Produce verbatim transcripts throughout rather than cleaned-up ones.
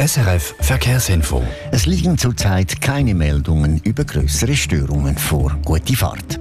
S R F Verkehrsinfo. Es liegen zurzeit keine Meldungen über größere Störungen vor. Gute Fahrt.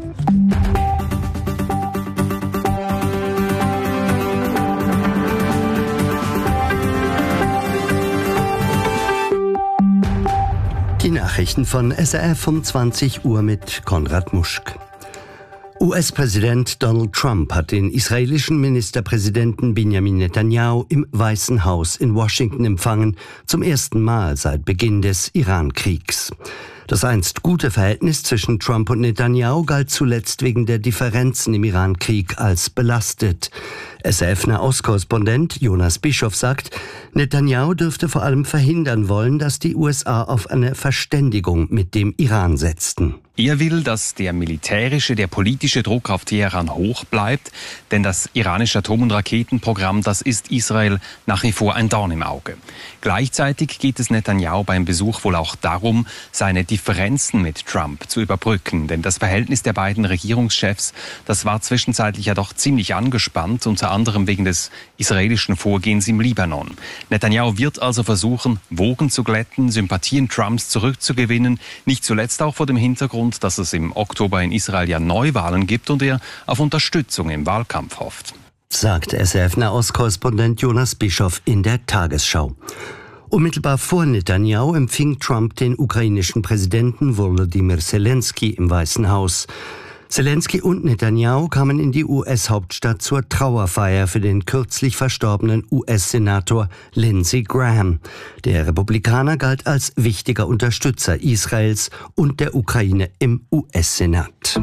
Die Nachrichten von S R F um zwanzig Uhr mit Konrad Muschk. U S-Präsident Donald Trump hat den israelischen Ministerpräsidenten Benjamin Netanyahu im Weißen Haus in Washington empfangen, zum ersten Mal seit Beginn des Iran-Kriegs. Das einst gute Verhältnis zwischen Trump und Netanyahu galt zuletzt wegen der Differenzen im Iran-Krieg als belastet. S R F-Nahostkorrespondent Jonas Bischof sagt, Netanyahu dürfte vor allem verhindern wollen, dass die U S A auf eine Verständigung mit dem Iran setzten. Er will, dass der militärische, der politische Druck auf Teheran hoch bleibt, denn das iranische Atom- und Raketenprogramm, das ist Israel nach wie vor ein Dorn im Auge. Gleichzeitig geht es Netanyahu beim Besuch wohl auch darum, seine Differenzen mit Trump zu überbrücken, denn das Verhältnis der beiden Regierungschefs, das war zwischenzeitlich ja doch ziemlich angespannt, unter anderem wegen des israelischen Vorgehens im Libanon. Netanyahu wird also versuchen, Wogen zu glätten, Sympathien Trumps zurückzugewinnen, nicht zuletzt auch vor dem Hintergrund, dass es im Oktober in Israel ja Neuwahlen gibt und er auf Unterstützung im Wahlkampf hofft. Sagt S R F-Nahostkorrespondent Jonas Bischof in der Tagesschau. Unmittelbar vor Netanyahu empfing Trump den ukrainischen Präsidenten Volodymyr Zelensky im Weißen Haus. Zelensky und Netanyahu kamen in die U S-Hauptstadt zur Trauerfeier für den kürzlich verstorbenen U S-Senator Lindsey Graham. Der Republikaner galt als wichtiger Unterstützer Israels und der Ukraine im U S-Senat.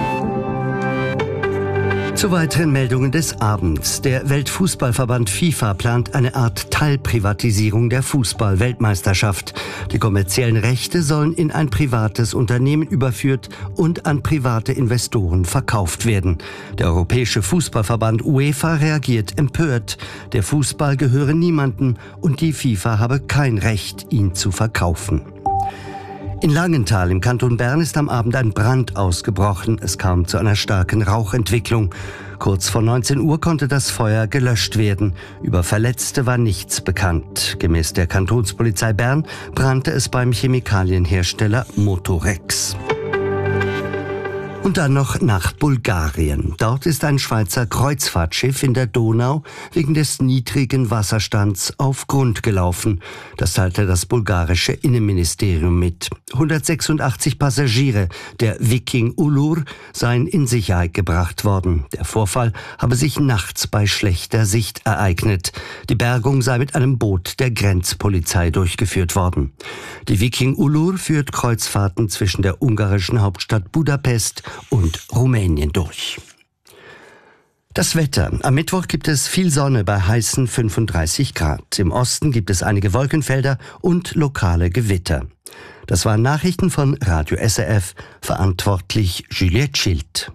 Zu weiteren Meldungen des Abends. Der Weltfußballverband FIFA plant eine Art Teilprivatisierung der Fußball-Weltmeisterschaft. Die kommerziellen Rechte sollen in ein privates Unternehmen überführt und an private Investoren verkauft werden. Der Europäische Fußballverband UEFA reagiert empört. Der Fußball gehöre niemandem und die FIFA habe kein Recht, ihn zu verkaufen. In Langenthal im Kanton Bern ist am Abend ein Brand ausgebrochen. Es kam zu einer starken Rauchentwicklung. Kurz vor neunzehn Uhr konnte das Feuer gelöscht werden. Über Verletzte war nichts bekannt. Gemäß der Kantonspolizei Bern brannte es beim Chemikalienhersteller Motorex. Und dann noch nach Bulgarien. Dort ist ein Schweizer Kreuzfahrtschiff in der Donau wegen des niedrigen Wasserstands auf Grund gelaufen. Das teilte das bulgarische Innenministerium mit. hundertsechsundachtzig Passagiere der Viking Ulur seien in Sicherheit gebracht worden. Der Vorfall habe sich nachts bei schlechter Sicht ereignet. Die Bergung sei mit einem Boot der Grenzpolizei durchgeführt worden. Die Viking Ulur führt Kreuzfahrten zwischen der ungarischen Hauptstadt Budapest und Rumänien durch. Das Wetter. Am Mittwoch gibt es viel Sonne bei heißen fünfunddreißig Grad. Im Osten gibt es einige Wolkenfelder und lokale Gewitter. Das waren Nachrichten von Radio S R F, verantwortlich Juliette Schild.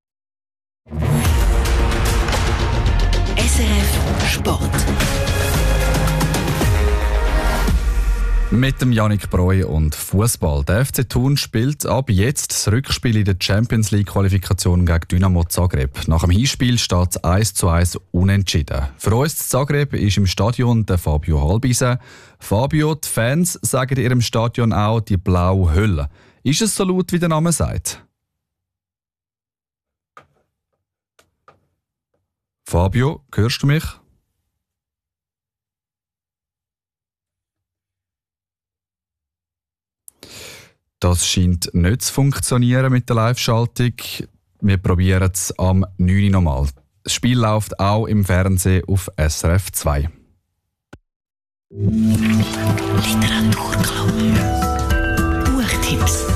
S R F Sport. Mit dem Yannick Breu und Fußball. Der F C Thun spielt ab jetzt das Rückspiel in der Champions League Qualifikation gegen Dynamo Zagreb. Nach dem Hinspiel steht es eins zu eins unentschieden. Für uns in Zagreb ist im Stadion der Fabio Halbisen. Fabio, die Fans sagen in ihrem Stadion auch die blaue Hölle. Ist es so laut, wie der Name sagt? Fabio, hörst du mich? Das scheint nicht zu funktionieren mit der Live-Schaltung. Wir probieren es am neun Uhr nochmal. Das Spiel läuft auch im Fernsehen auf S R F zwei. Literaturclub. Buchtipps.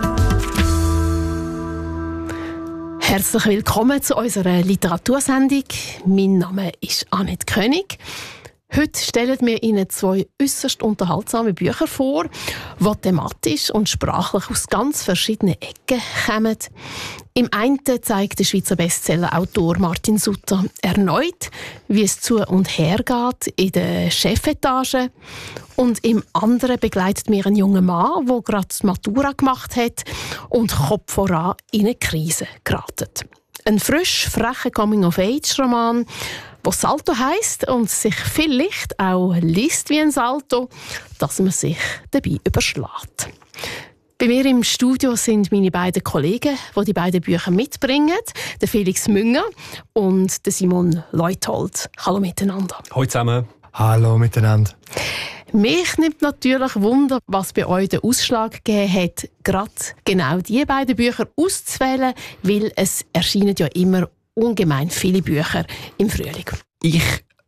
Herzlich willkommen zu unserer Literatursendung. Mein Name ist Annette König. Heute stellen wir Ihnen zwei äußerst unterhaltsame Bücher vor, die thematisch und sprachlich aus ganz verschiedenen Ecken kommen. Im einen zeigt der Schweizer Bestseller-Autor Martin Sutter erneut, wie es zu und her geht in der Chefetage. Und im anderen begleitet mir ein junger Mann, der gerade die Matura gemacht hat und Kopf voran in eine Krise geraten. Ein frisch, frecher Coming-of-Age-Roman, was Salto heisst und sich vielleicht auch liest wie ein Salto, dass man sich dabei überschlägt. Bei mir im Studio sind meine beiden Kollegen, die die beiden Bücher mitbringen, der Felix Münger und der Simon Leuthold. Hallo miteinander. Hallo zusammen. Hallo miteinander. Mich nimmt natürlich Wunder, was bei euch den Ausschlag gegeben hat, gerade genau diese beiden Bücher auszuwählen, weil es erscheinen ja immer ungemein viele Bücher im Frühling. Ich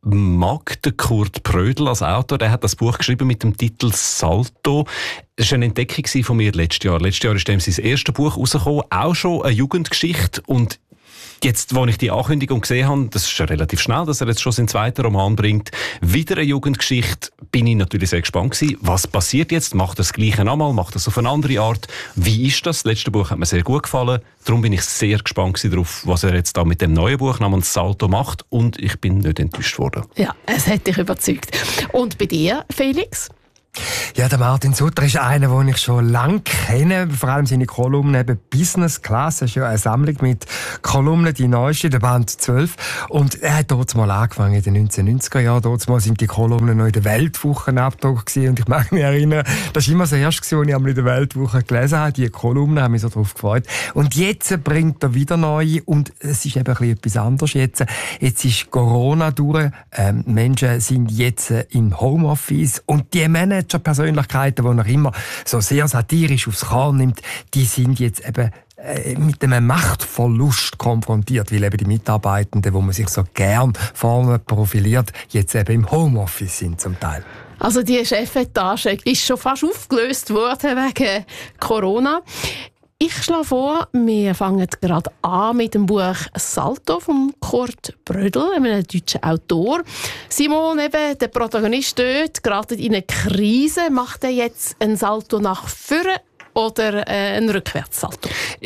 mag den Kurt Prödl als Autor. Der hat das Buch geschrieben mit dem Titel «Salto». Das war eine Entdeckung von mir letztes Jahr. Letztes Jahr ist dem sein erstes Buch rausgekommen, auch schon eine Jugendgeschichte. Und jetzt, als ich die Ankündigung gesehen habe, das ist ja relativ schnell, dass er jetzt schon seinen zweiten Roman bringt, wieder eine Jugendgeschichte, bin ich natürlich sehr gespannt gewesen. Was passiert jetzt? Macht er das Gleiche nochmal? Macht er es auf eine andere Art? Wie ist das? Das letzte Buch hat mir sehr gut gefallen. Darum bin ich sehr gespannt darauf, was er jetzt da mit dem neuen Buch namens «Salto» macht. Und ich bin nicht enttäuscht worden. Ja, es hat dich überzeugt. Und bei dir, Felix? Ja, der Martin Sutter ist einer, den ich schon lange kenne, vor allem seine Kolumnen eben Business Class. Das ist ja eine Sammlung mit Kolumnen, die neueste, der Band zwölf. Und er hat dort mal angefangen, in den neunzehnhundertneunziger Jahren. Dort mal sind die Kolumnen noch in der Weltwoche abgedruckt gewesen. Und ich mag mich erinnern, das war immer das Erste, was ich einmal in der Weltwoche gelesen habe. Die Kolumnen haben mich so drauf gefreut. Und jetzt bringt er wieder neue. Und es ist eben ein bisschen etwas anderes jetzt. Jetzt ist Corona durch. Ähm, Menschen sind jetzt im Homeoffice. Und die Männer Persönlichkeiten, die er immer so sehr satirisch aufs Korn nimmt, die sind jetzt eben äh, mit einem Machtverlust konfrontiert, weil eben die Mitarbeitenden, wo man sich so gern vorne profiliert, jetzt eben im Homeoffice sind zum Teil. Also die Chefetage ist schon fast aufgelöst worden wegen Corona. Ich schlage vor, wir fangen gerade an mit dem Buch «Salto» von Kurt Prödl, einem deutschen Autor. Simon, eben, der Protagonist dort, gerade in eine Krise, macht er jetzt einen Salto nach vorne oder äh, einen Rückwärtssalto?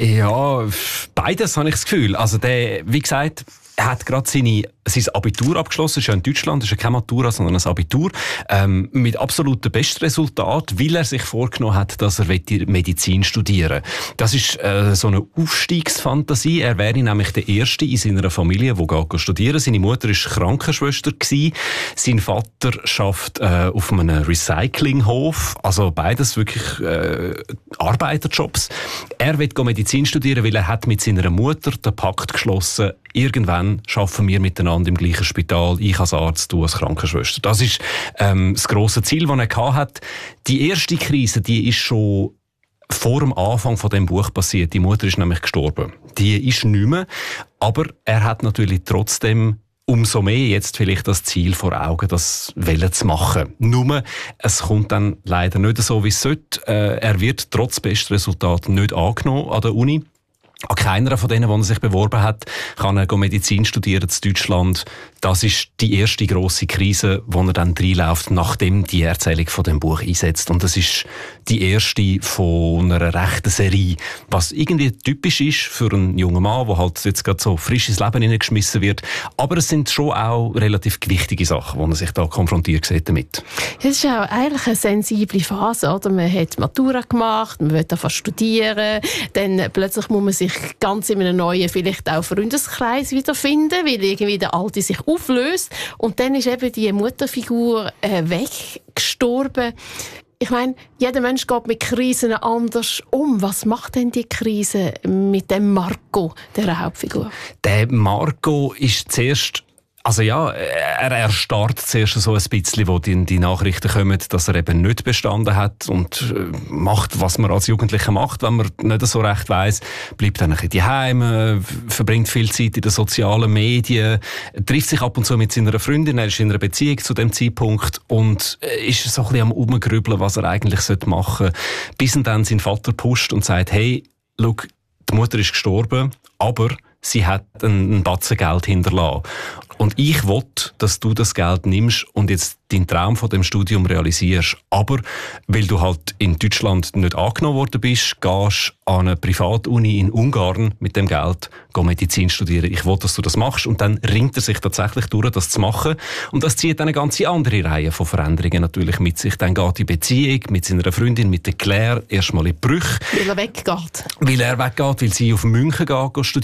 Ja, beides habe ich das Gefühl. Also der, wie gesagt, er hat gerade seine, sein Abitur abgeschlossen. Das ist ja in Deutschland, das ist ja keine Matura, sondern ein Abitur. Ähm, mit absolutem Bestresultat, weil er sich vorgenommen hat, dass er Medizin studieren will. Das ist äh, so eine Aufstiegsfantasie. Er wäre nämlich der Erste in seiner Familie, der studieren geht. Seine Mutter war Krankenschwester gewesen. Sein Vater arbeitet äh, auf einem Recyclinghof. Also beides wirklich äh, Arbeiterjobs. Er will Medizin studieren, weil er hat mit seiner Mutter den Pakt geschlossen, irgendwann arbeiten wir miteinander im gleichen Spital, ich als Arzt, du als Krankenschwester. Das ist ähm, das grosse Ziel, das er hatte. Die erste Krise, die ist schon vor dem Anfang von dem Buch passiert. Die Mutter ist nämlich gestorben. Die ist nicht mehr, aber er hat natürlich trotzdem umso mehr jetzt vielleicht das Ziel vor Augen, das Welle zu machen. Nur, es kommt dann leider nicht so, wie es sollte. Äh, er wird trotz Bestresultat nicht angenommen an der Uni. An keiner von denen, die er sich beworben hat, kann er Medizin studieren in Deutschland. Das ist die erste grosse Krise, wo er dann reinläuft, nachdem die Erzählung von dem Buch einsetzt. Und das ist die erste von einer rechten Serie, was irgendwie typisch ist für einen jungen Mann, der halt jetzt gerade so frisch ins Leben hineingeschmissen wird. Aber es sind schon auch relativ gewichtige Sachen, wo er sich da konfrontiert sieht damit. Es ist ja eigentlich eine sensible Phase, oder? Man hat Matura gemacht, man will davon studieren, dann plötzlich muss man sich ganz in einem neuen, vielleicht auch Freundeskreis wiederfinden, weil irgendwie der Alte sich auflöst. Und dann ist eben die Mutterfigur äh, weggestorben. Ich meine, jeder Mensch geht mit Krisen anders um. Was macht denn die Krise mit dem Marco, der Hauptfigur? Der Marco ist zuerst Also ja, er erstarrt zuerst so ein bisschen, wo die, die Nachrichten kommen, dass er eben nicht bestanden hat und macht, was man als Jugendlicher macht, wenn man nicht so recht weiss, bleibt dann ein bisschen daheim, verbringt viel Zeit in den sozialen Medien, trifft sich ab und zu mit seiner Freundin, er ist in einer Beziehung zu dem Zeitpunkt und ist so ein bisschen am Umgrübeln, was er eigentlich machen sollte, bis dann sein Vater pusht und sagt, hey, schau, die Mutter ist gestorben, aber sie hat einen Batzen Geld hinterlassen. Und ich will, dass du das Geld nimmst und jetzt deinen Traum von dem Studium realisierst. Aber weil du halt in Deutschland nicht angenommen worden bist, gehst an eine Privatuni in Ungarn mit dem Geld Medizin studieren. Ich will, dass du das machst. Und dann ringt er sich tatsächlich durch, das zu machen. Und das zieht eine ganze andere Reihe von Veränderungen natürlich mit sich. Dann geht die Beziehung mit seiner Freundin, mit der Claire, erstmal in Brüche. Weil er weggeht. Weil er weggeht, weil sie auf München geht studieren, auch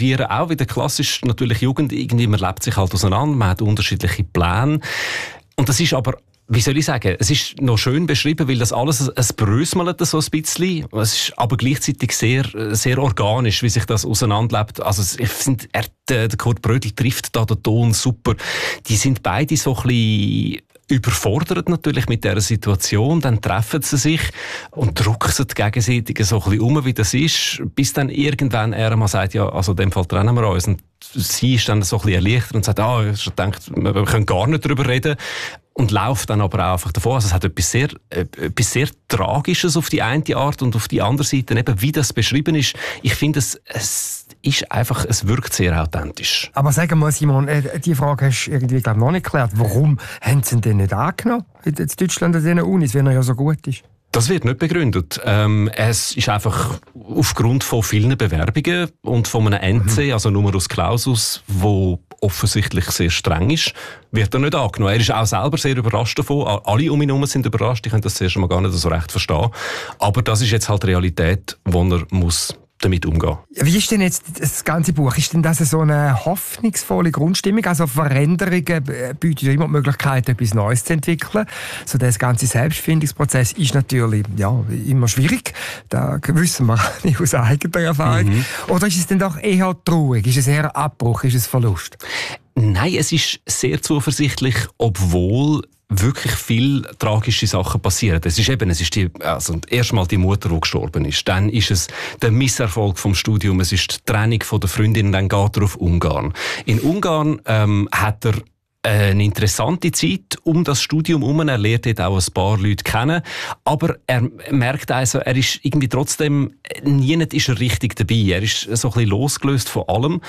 wieder klassisch natürlich Jugend, irgendwie man lebt sich halt auseinander, man hat unterschiedliche Pläne. Und das ist aber, wie soll ich sagen, es ist noch schön beschrieben, weil das alles, es bröselt so ein bisschen. Es ist aber gleichzeitig sehr, sehr organisch, wie sich das auseinanderlebt. Also, ich finde, er, der Kurt Brödel trifft da den Ton super. Die sind beide so ein bisschen überfordert natürlich mit dieser Situation, dann treffen sie sich und drucksen gegenseitig so ein bisschen um, wie das ist, bis dann irgendwann er mal sagt, ja, also in dem Fall trennen wir uns. Und sie ist dann so ein bisschen erleichtert und sagt, ah, ich denke, wir können gar nicht darüber reden. Und läuft dann aber auch einfach davon. Also es hat etwas sehr, etwas sehr Tragisches auf die eine Art und auf die andere Seite, eben wie das beschrieben ist. Ich finde, es, es ist einfach, es wirkt sehr authentisch. Aber sag mal, Simon, die Frage hast du irgendwie, glaub, noch nicht geklärt. Warum haben sie ihn denn nicht angenommen in Deutschland an diesen Unis, wenn er ja so gut ist? Das wird nicht begründet. Ähm, es ist einfach aufgrund von vielen Bewerbungen und von einem N C, mhm. also Numerus Clausus, wo offensichtlich sehr streng ist, wird er nicht angenommen. Er ist auch selber sehr überrascht davon. Alle um ihn herum sind überrascht. Ich kann das zuerst mal gar nicht so recht verstehen. Aber das ist jetzt halt Realität, wo er muss damit umgehen. Wie ist denn jetzt das ganze Buch? Ist denn das so eine hoffnungsvolle Grundstimmung? Also Veränderungen bieten ja immer die Möglichkeit, etwas Neues zu entwickeln. So der ganze Selbstfindungsprozess ist natürlich ja, immer schwierig. Da wissen wir nicht aus eigener Erfahrung. Mhm. Oder ist es denn doch eher traurig? Ist es eher ein Abbruch? Ist es Verlust? Nein, es ist sehr zuversichtlich, obwohl wirklich viel tragische Sachen passieren. Es ist eben, es ist die, also erstmal die Mutter, die gestorben ist. Dann ist es der Misserfolg vom Studium. Es ist die Trennung von der Freundin. Dann geht er auf Ungarn. In Ungarn ähm, hat er eine interessante Zeit um das Studium herum. Er lernt dort auch ein paar Leute kennen. Aber er merkt also, er ist irgendwie trotzdem, nie ist er richtig dabei. Er ist so ein bisschen losgelöst von allem.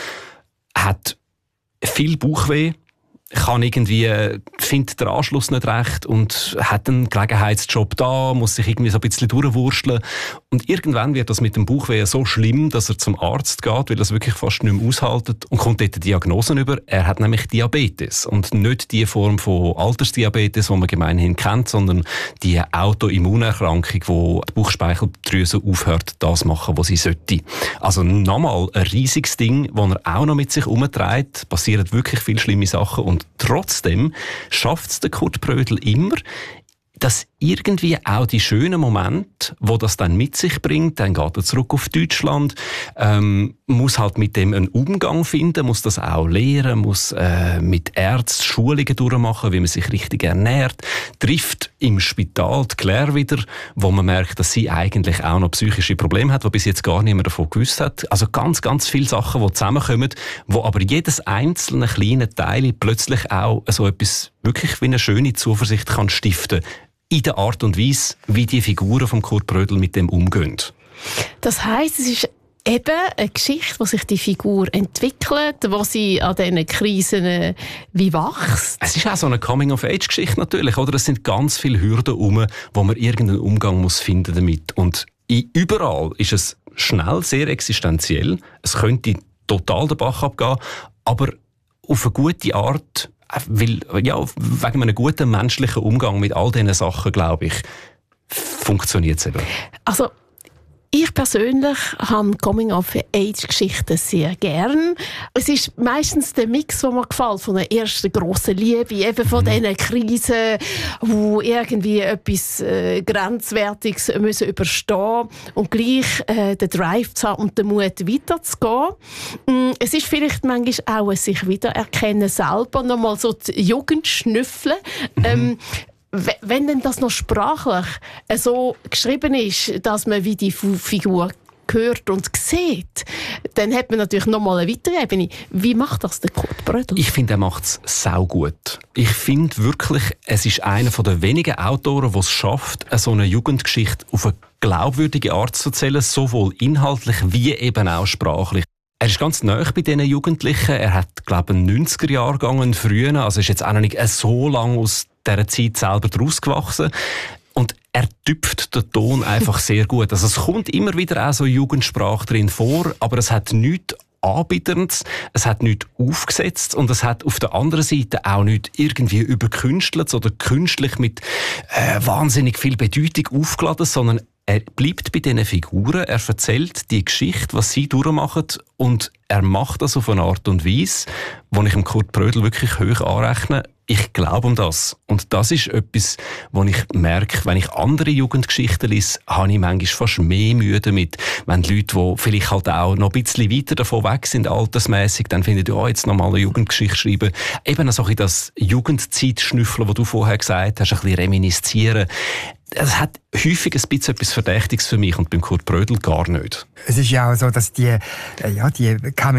Hat viel Bauchweh. Kann irgendwie, findet den Anschluss nicht recht und hat einen Gelegenheitsjob da, muss sich irgendwie so ein bisschen durchwursteln. Und irgendwann wird das mit dem Bauchweh so schlimm, dass er zum Arzt geht, weil er es wirklich fast nicht mehr aushaltet und kommt dort Diagnosen über. Er hat nämlich Diabetes. Und nicht die Form von Altersdiabetes, die man gemeinhin kennt, sondern die Autoimmunerkrankung, wo die Bauchspeicheldrüse aufhört, das zu machen, was sie sollte. Also nochmal ein riesiges Ding, das er auch noch mit sich umträgt. Passieren wirklich viele schlimme Sachen und trotzdem schafft es der Kurt Brödel immer, dass irgendwie auch die schönen Momente, wo das dann mit sich bringt, dann geht er zurück auf Deutschland, ähm, muss halt mit dem einen Umgang finden, muss das auch lernen, muss äh, mit Ärzten Schulungen durchmachen, wie man sich richtig ernährt, trifft im Spital die Claire wieder, wo man merkt, dass sie eigentlich auch noch psychische Probleme hat, die bis jetzt gar niemand davon gewusst hat. Also ganz, ganz viele Sachen, die zusammenkommen, wo aber jedes einzelne kleine Teil plötzlich auch so etwas wirklich wie eine schöne Zuversicht kann stiften in der Art und Weise, wie die Figuren von Kurt Brödel mit dem umgehen. Das heisst, es ist eben eine Geschichte, wo sich die Figur entwickelt, wo sie an diesen Krisen äh, wie wächst. Es ist auch so eine Coming-of-Age-Geschichte natürlich, oder? Es sind ganz viele Hürden herum, wo man irgendeinen Umgang muss finden damit. Und überall ist es schnell sehr existenziell. Es könnte total den Bach abgehen, aber auf eine gute Art. Weil, ja, wegen einem guten menschlichen Umgang mit all diesen Sachen, glaube ich, funktioniert es eben. Also, ich persönlich habe Coming-of-Age-Geschichten sehr gern. Es ist meistens der Mix, der mir gefällt, von der ersten grossen Liebe, eben von mhm. diesen Krisen, wo irgendwie etwas äh, Grenzwertiges müssen überstehen und gleich äh, den Drive zu haben und den Mut weiterzugehen. Mm, es ist vielleicht manchmal auch ein sich wiedererkennen selber, nochmal so die Jugend schnüffeln. Mhm. Ähm, Wenn denn das noch sprachlich so geschrieben ist, dass man wie die Figur hört und sieht, dann hat man natürlich noch mal eine weitere Ebene. Wie macht das der Kurt Brödel? Ich finde, er macht es saugut. Ich finde wirklich, es ist einer der wenigen Autoren, der es schafft, so eine Jugendgeschichte auf eine glaubwürdige Art zu erzählen, sowohl inhaltlich wie eben auch sprachlich. Er ist ganz nahe bei diesen Jugendlichen. Er hat, glaube ich, einen neunziger-Jahrgang, einen frühen. Also ist jetzt auch noch nicht so lange aus dieser Zeit selber daraus gewachsen. Und er tüpft den Ton einfach sehr gut. Also es kommt immer wieder auch so Jugendsprache drin vor, aber es hat nichts Anbietendes, es hat nichts aufgesetzt und es hat auf der anderen Seite auch nichts irgendwie überkünstelt oder künstlich mit äh, wahnsinnig viel Bedeutung aufgeladen, sondern er bleibt bei diesen Figuren, er erzählt die Geschichte, was sie durchmachen, und er macht das auf eine Art und Weise, die ich dem Kurt Brödel wirklich hoch anrechne. Ich glaube um das. Und das ist etwas, wo ich merke, wenn ich andere Jugendgeschichten lese, habe ich manchmal fast mehr Mühe damit. Wenn die Leute, die vielleicht halt auch noch ein bisschen weiter davon weg sind, altersmässig, dann finden die, oh, jetzt nochmal eine Jugendgeschichte schreiben. Eben so das Jugendzeitschnüffeln, das du vorher gesagt hast, ein bisschen reminiszieren. Es hat häufig ein bisschen etwas Verdächtiges für mich und beim Kurt Brödel gar nicht. Es ist ja auch so, dass die, ja, die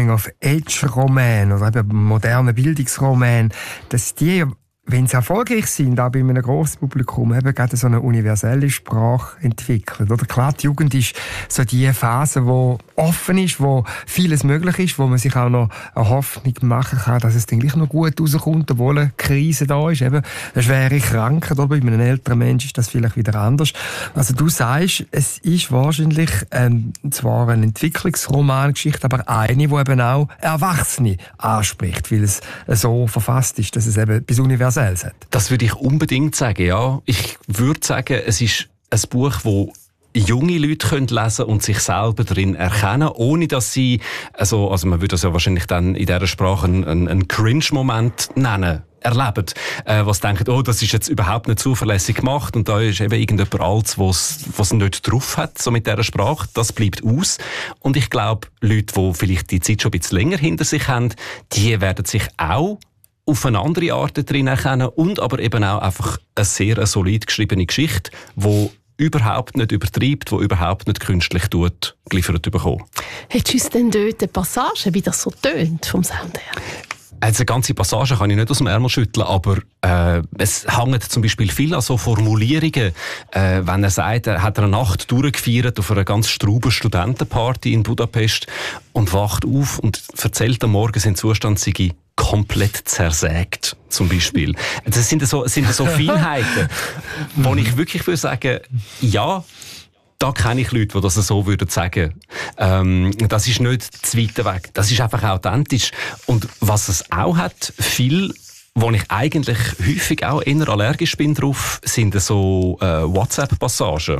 Coming-of-Age-Romane oder eben moderne Bildungsromane, dass die, wenn sie erfolgreich sind, auch bei einem grossen Publikum, eben gerade so eine universelle Sprache entwickeln. Oder klar, die Jugend ist so die Phase, die offen ist, wo vieles möglich ist, wo man sich auch noch eine Hoffnung machen kann, dass es dann gleich noch gut rauskommt, obwohl eine Krise da ist. Eben eine schwere Krankheit, oder bei einem älteren Mensch ist das vielleicht wieder anders. Also du sagst, es ist wahrscheinlich ähm, zwar eine Entwicklungsromangeschichte, aber eine, die eben auch Erwachsene anspricht, weil es so verfasst ist, dass es eben bis universell hat. Das würde ich unbedingt sagen, ja. Ich würde sagen, es ist ein Buch, das junge Leute können lesen und sich selber darin erkennen, ohne dass sie, also, also man würde das ja wahrscheinlich dann in dieser Sprache einen, einen Cringe-Moment nennen, erleben, äh, was denken, oh, das ist jetzt überhaupt nicht zuverlässig gemacht und da ist eben irgendjemand Altes, was nicht drauf hat, so mit dieser Sprache, das bleibt aus. Und ich glaube, Leute, die vielleicht die Zeit schon ein bisschen länger hinter sich haben, die werden sich auch auf eine andere Art drin erkennen und aber eben auch einfach eine sehr solid geschriebene Geschichte, die überhaupt nicht übertreibt, die überhaupt nicht künstlich tut, geliefert bekommen. Hättest du uns denn dort eine Passage, wie das so tönt vom Sound her? Also eine ganze Passage kann ich nicht aus dem Ärmel schütteln, aber äh, es hängt zum Beispiel viel an so Formulierungen. Äh, wenn er sagt, er hat eine Nacht durchgefeiert auf einer ganz strauben Studentenparty in Budapest und wacht auf und erzählt am Morgen, sein Zustand sei komplett zersägt, zum Beispiel. Das sind so, sind so Feinheiten, wo ich wirklich würde sagen, ja, da kenne ich Leute, die das so würden sagen. Ähm, das ist nicht zu weit weg. Das ist einfach authentisch. Und was es auch hat, viel, wo ich eigentlich häufig auch eher allergisch bin drauf, sind so äh, WhatsApp-Passagen.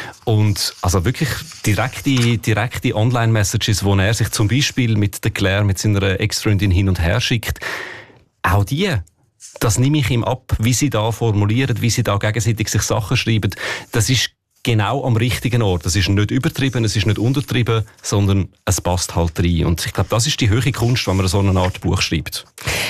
Und also wirklich direkte, direkte Online-Messages, wo er sich zum Beispiel mit der Claire, mit seiner Ex-Freundin hin und her schickt. Auch die, das nehme ich ihm ab, wie sie da formulieren, wie sie da gegenseitig sich Sachen schreiben. Das ist genau am richtigen Ort. Es ist nicht übertrieben, es ist nicht untertrieben, sondern es passt halt rein. Und ich glaube, das ist die höhere Kunst, wenn man so eine Art Buch schreibt.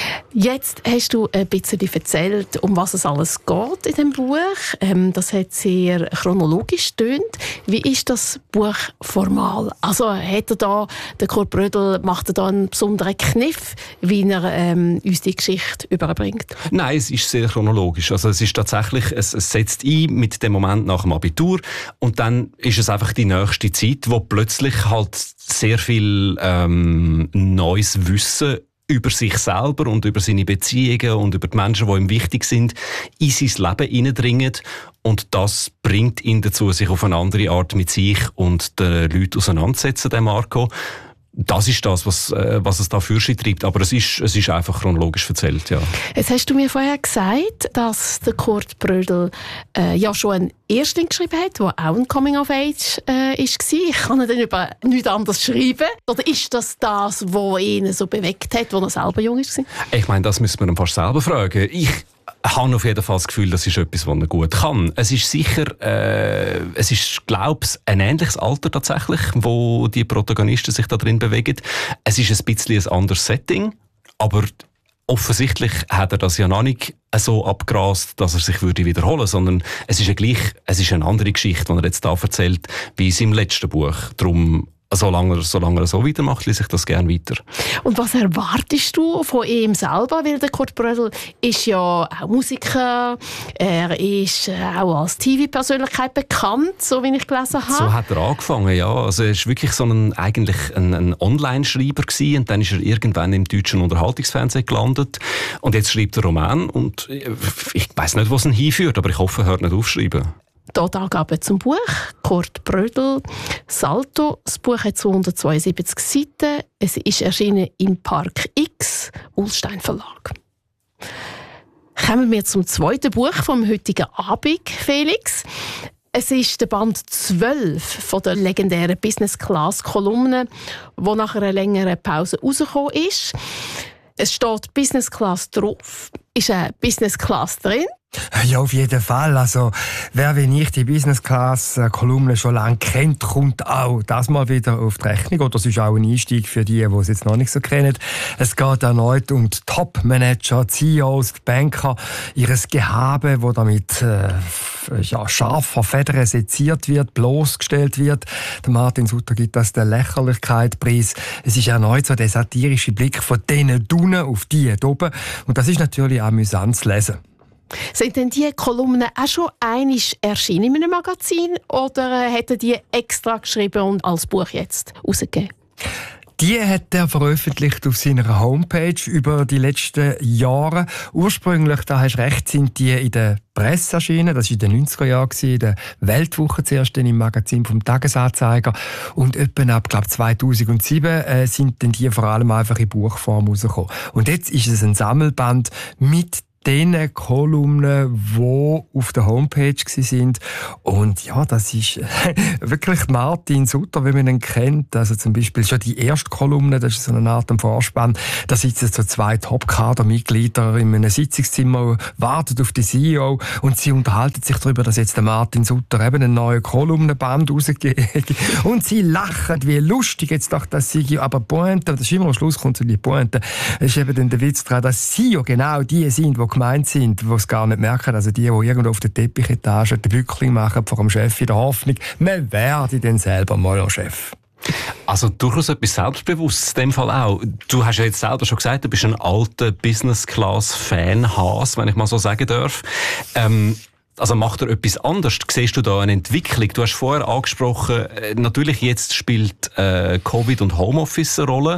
Jetzt hast du ein bisschen erzählt, um was es alles geht in dem Buch. Ähm, das hat sehr chronologisch getönt. Wie ist das Buch formal? Also hat er da, der Kurt Brödel, macht er da einen besonderen Kniff, wie er ähm, uns die Geschichte überbringt? Nein, es ist sehr chronologisch. Also es ist tatsächlich, es, es setzt ein mit dem Moment nach dem Abitur und dann ist es einfach die nächste Zeit, wo plötzlich halt sehr viel ähm, neues Wissen über sich selber und über seine Beziehungen und über die Menschen, die ihm wichtig sind, in sein Leben hineindringen. Und das bringt ihn dazu, sich auf eine andere Art mit sich und den Leuten auseinanderzusetzen, der Marco. Das ist das, was, äh, was es da für sich treibt. Aber es ist, es ist einfach chronologisch erzählt, ja. Jetzt hast du mir vorher gesagt, dass der Kurt Brödel äh, ja schon einen Erstling geschrieben hat, der auch ein Coming-of-Age äh, war. Ich kann ihn dann über nichts anderes schreiben. Oder ist das das, was ihn so bewegt hat, als er selber jung war? Ich meine, das müssen wir ihn fast selber fragen. Ich Ich habe auf jeden Fall das Gefühl, das ist etwas, was er gut kann. Es ist sicher, äh, es ist, glaube ich, ein ähnliches Alter tatsächlich, wo die Protagonisten sich da drin bewegen. Es ist ein bisschen ein anderes Setting, aber offensichtlich hat er das ja noch nicht so abgrast, dass er sich würde wiederholen, sondern es ist ja gleich, es ist eine andere Geschichte, die er jetzt da erzählt, wie in seinem letzten Buch. Darum, Solange er, solange er so weitermacht, lese ich das gerne weiter. Und was erwartest du von ihm selber? Weil der Kurt Brödel ist ja auch Musiker, er ist auch als T V-Persönlichkeit bekannt, so wie ich gelesen habe. So hat er angefangen, ja. Also er war wirklich so ein, eigentlich ein, ein Online-Schreiber gewesen, und dann ist er irgendwann im deutschen Unterhaltungsfernsehen gelandet und jetzt schreibt er Roman und ich weiss nicht, wo es ihn hinführt, aber ich hoffe, er hört nicht aufschreiben. Dort Angaben zum Buch. Kurt Brödel, Salto. Das Buch hat zweihundertzweiundsiebzig Seiten. Es ist erschienen im Park X, Ullstein Verlag. Kommen wir zum zweiten Buch vom heutigen Abend, Felix. Es ist der Band zwölf von der legendären Business-Class-Kolumne, die nach einer längeren Pause rausgekommen ist. Es steht Business Class drauf. Ist eine Business Class drin? Ja, auf jeden Fall. Also, wer wie ich die Business Class Kolumne schon lange kennt, kommt auch das mal wieder auf die Rechnung. Oder es ist auch ein Einstieg für die, die es jetzt noch nicht so kennen. Es geht erneut um die Top-Manager, C E Os, die Banker, ihres Gehabe, wo damit äh, ja, scharfer Federn seziert wird, bloßgestellt wird. Der Martin Sutter gibt das den Lächerlichkeitspreis. Es ist erneut so der satirische Blick von denen unten auf die hier oben. Und das ist natürlich amüsant zu lesen. Sind denn diese Kolumnen auch schon einmal erschienen in einem Magazin oder hätten die extra geschrieben und als Buch jetzt rausgegeben? Die hat er veröffentlicht auf seiner Homepage über die letzten Jahre. Ursprünglich, da hast du recht, sind die in der Presse erschienen. Das war in den neunziger Jahren, in der Weltwoche zuerst im Magazin vom Tagesanzeiger. Und etwa ab, glaube zweitausendsieben äh, sind dann die vor allem einfach in Buchform rausgekommen. Und jetzt ist es ein Sammelband mit den Kolumnen, die auf der Homepage sind. Und ja, das ist wirklich Martin Sutter, wie man ihn kennt. Also zum Beispiel schon die erste Kolumne, das ist so eine Art Vorspann. Da sitzen so zwei Top-Kader-Mitglieder in einem Sitzungszimmer, warten auf die C E O und sie unterhalten sich darüber, dass jetzt der Martin Sutter eben einen neuen Kolumnenband rausgeht. Und sie lachen, wie lustig jetzt doch das sei. Aber Pointe, das ist immer am Schluss kommt so die Pointe, das ist eben dann der Witz daran, dass sie ja genau die sind, die gemeint sind, die es gar nicht merken. Also die, die irgendwo auf der Teppichetage den Bückling machen vor dem Chef in der Hoffnung, man werde dann selber mal ein Chef. Also durchaus etwas Selbstbewusstes in dem Fall auch. Du hast ja jetzt selber schon gesagt, du bist ein alter Business-Class-Fan-Has, wenn ich mal so sagen darf. Ähm, Also macht er etwas anderes? Siehst du da eine Entwicklung? Du hast vorher angesprochen, natürlich jetzt spielt äh, Covid und Homeoffice eine Rolle.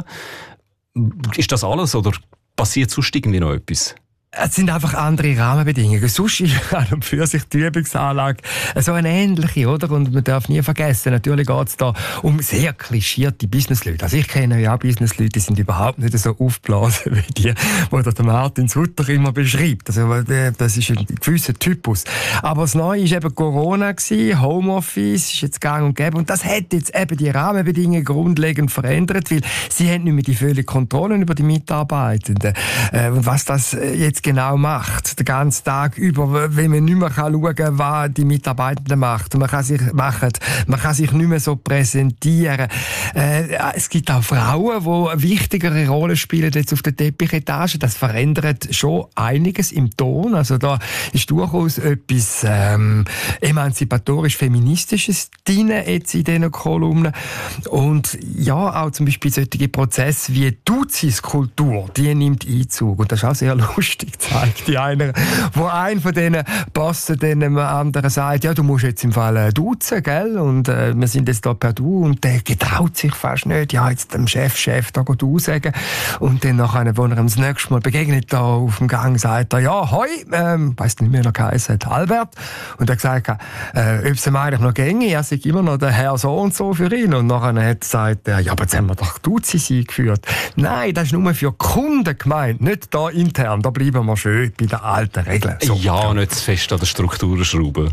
Ist das alles oder passiert sonst irgendwie noch etwas? Es sind einfach andere Rahmenbedingungen. Sonst ist an und für sich die Übungsanlage so eine ähnliche, oder? Und man darf nie vergessen, natürlich geht es da um sehr klischierte Businessleute. Also ich kenne ja auch Businessleute, die sind überhaupt nicht so aufgeblasen wie die, die der Martin Sutter immer beschreibt. Also das ist ein gewisser Typus. Aber das Neue war eben Corona, Homeoffice ist jetzt gang und gäbe. Und das hat jetzt eben die Rahmenbedingungen grundlegend verändert, weil sie haben nicht mehr die völlige Kontrolle über die Mitarbeitenden. Und was das jetzt genau macht, den ganzen Tag über, wenn man nicht mehr schauen kann, was die Mitarbeitenden macht. Man kann sich machen, man kann sich nicht mehr so präsentieren. Äh, es gibt auch Frauen, die eine wichtigere Rolle spielen jetzt auf der Teppichetage. Das verändert schon einiges im Ton. Also da ist durchaus etwas ähm, emanzipatorisch-feministisches drin jetzt in diesen Kolumnen. Und ja, auch zum Beispiel solche Prozesse wie Duzis-Kultur, die nimmt Einzug. Und das ist auch sehr lustig. Zeigt die einer, wo ein von diesen Bossen dem anderen sagt, ja, du musst jetzt im Fall äh, duzen, gell? Und äh, wir sind jetzt da per Du. Und der getraut sich fast nicht, ja, jetzt dem Chef, Chef, da du sagen. Und dann nachher, wo er ihm das nächste Mal begegnet, da auf dem Gang, sagt er, ja, hoi, ähm, weiss nicht mehr, wie er geheißen hat, Albert. Und er gesagt, äh, ob es ihm eigentlich noch ginge, er sei immer noch der Herr so und so für ihn. Und nachher hat er gesagt, ja, aber jetzt haben wir doch Duzis eingeführt. Nein, das ist nur für Kunden gemeint, nicht da intern, da bleiben wir schön bei den alten Regeln. So. Ja, nicht zu fest an der Struktur schrauben.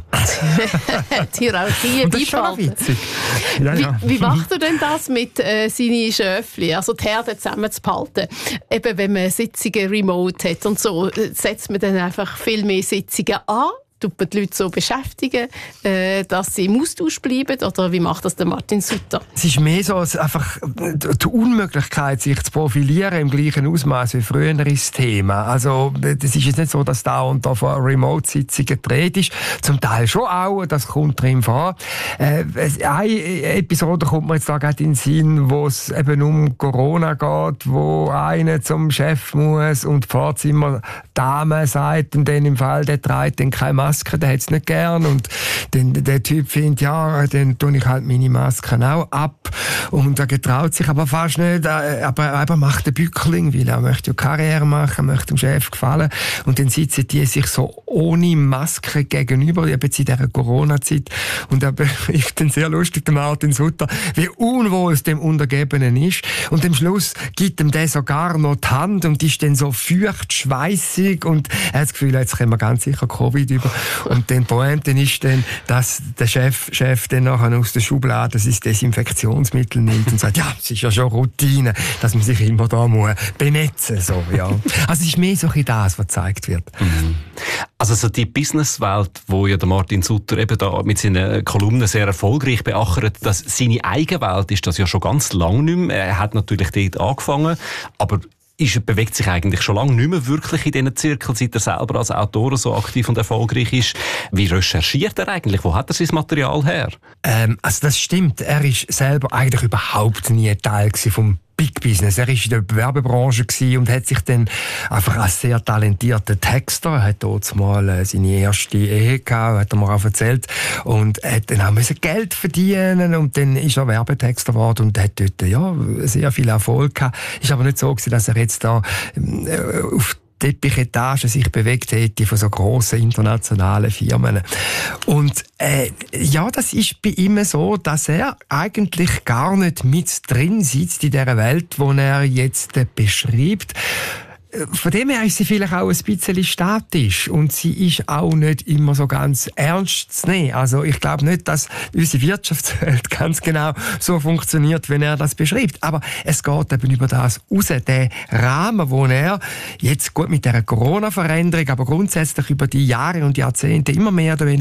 Die Hierarchie beibehalten. Ja, ja. Wie, wie macht er denn das mit äh, seinen Schöfli, also die Herde zusammen zu behalten? Eben, wenn man Sitzungen remote hat und so, setzt man dann einfach viel mehr Sitzungen an? Tut man die Leute so beschäftigen, äh, dass sie im Austausch bleiben? Oder wie macht das der Martin Sutter? Es ist mehr so als einfach die Unmöglichkeit, sich zu profilieren im gleichen Ausmaß wie früher ist das Thema. Also, das ist jetzt nicht so, dass da und da von Remote-Sitzungen gedreht ist. Zum Teil schon auch, das kommt drin vor. Äh, eine Episode kommt mir jetzt da gerade in den Sinn, wo es eben um Corona geht, wo einer zum Chef muss und die Vorzimmer-Dame sagt, und dann im Fall, der trägt dann keine Maske. Der hat es nicht gern und dann, der Typ findet, ja, dann tue ich halt meine Masken auch ab und er getraut sich aber fast nicht, aber er macht den Bückling, weil er möchte ja Karriere machen, möchte dem Chef gefallen und dann sitzen die sich so ohne Maske gegenüber, jetzt in dieser Corona-Zeit und er beschreibt dann sehr lustig, der Martin Sutter, wie unwohl es dem Untergebenen ist und am Schluss gibt ihm der sogar noch die Hand und ist dann so feucht, schweissig und er hat das Gefühl, jetzt können wir ganz sicher Covid über Und dann Pointe ist dann, dass der Chef, Chef dann nachher aus der Schublade das Desinfektionsmittel nimmt und sagt, ja, es ist ja schon Routine, dass man sich immer da muss benetzen, so, ja. Also es ist mehr so ein das, was gezeigt wird. Mhm. Also so die Businesswelt, wo ja der Martin Sutter eben da mit seinen Kolumnen sehr erfolgreich beachert, dass seine Eigenwelt ist das ja schon ganz lange nicht mehr. Er hat natürlich dort angefangen, aber ist, bewegt sich eigentlich schon lange nicht mehr wirklich in diesen Zirkeln, seit er selber als Autor so aktiv und erfolgreich ist. Wie recherchiert er eigentlich? Wo hat er sein Material her? Ähm, also das stimmt. Er ist selber eigentlich überhaupt nie ein Teil vom Big Business. Er war in der Werbebranche und hat sich dann einfach als sehr talentierter Texter, er hat dort mal seine erste Ehe gehabt, hat er mir auch erzählt, und hat dann auch müssen Geld verdienen, und dann ist er Werbetexter geworden und hat dort ja, sehr viel Erfolg gehabt. Ist aber nicht so gewesen, dass er jetzt da äh, auf Teppichetage sich bewegt hätte von so grossen internationalen Firmen. Und äh, ja, das ist bei ihm so, dass er eigentlich gar nicht mit drin sitzt in dieser Welt, die er jetzt äh, beschreibt. Von dem her ist sie vielleicht auch ein bisschen statisch und sie ist auch nicht immer so ganz ernst zu nehmen. Also ich glaube nicht, dass unsere Wirtschaftswelt ganz genau so funktioniert, wenn er das beschreibt. Aber es geht eben über das raus, den Rahmen, wo er jetzt gut mit der Corona-Veränderung, aber grundsätzlich über die Jahre und Jahrzehnte immer mehr oder weniger